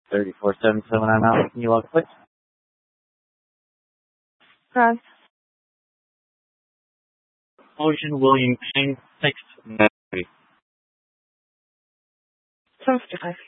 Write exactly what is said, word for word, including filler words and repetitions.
thirty-four seventy-seven, I'm out. Can you log please? Press. Ocean William King, six. fünfzig.